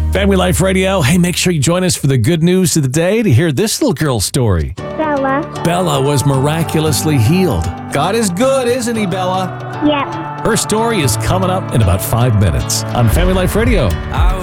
Family Life Radio. Hey, make sure you join us for the good news of the day to hear this little girl's story. Bella. Bella was miraculously healed. God is good, isn't he, Bella? Yep. Her story is coming up in about 5 minutes on Family Life Radio.